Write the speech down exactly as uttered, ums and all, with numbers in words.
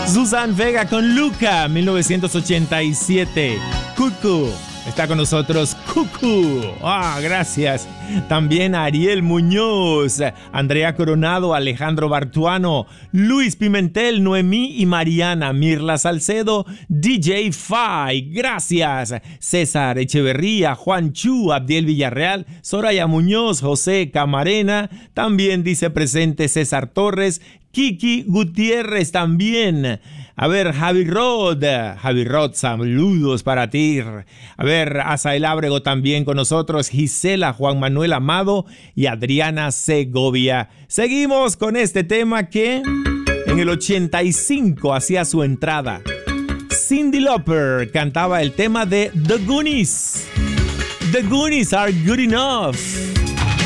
Susan Vega con Luca, mil novecientos ochenta y siete. Cucu. Está con nosotros Cucu. Ah, gracias. También Ariel Muñoz, Andrea Coronado, Alejandro Bartuano, Luis Pimentel, Noemí y Mariana, Mirla Salcedo, D J Fai. Gracias. César Echeverría, Juan Chu, Abdiel Villarreal, Soraya Muñoz, José Camarena. También dice presente César Torres, Kiki Gutiérrez también. A ver, Javi Rod, Javi Rod, saludos para ti. A ver, Azael Ábrego también con nosotros, Gisela, Juan Manuel Amado y Adriana Segovia. Seguimos con este tema que en el ochenta y cinco hacía su entrada. Cyndi Lauper cantaba el tema de The Goonies. The Goonies are good enough.